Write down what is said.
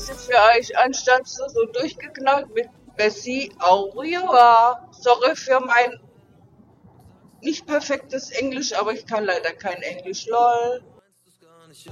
Grüße für euch anstatt so durchgeknallt mit Bessie Aurora. Sorry für mein nicht perfektes Englisch, aber ich kann leider kein Englisch, lol.